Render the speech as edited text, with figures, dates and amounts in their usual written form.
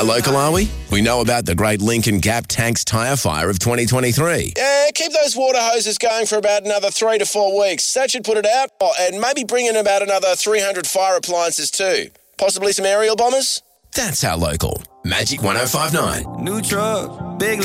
How local are we? We know about the great Lincoln Gap Tanks tyre fire of 2023. Yeah, keep those water hoses going for about another 3 to 4 weeks. That should put it out. Oh, and maybe bring in about another 300 fire appliances too. Possibly some aerial bombers? That's how local. Magic 105.9. New truck, big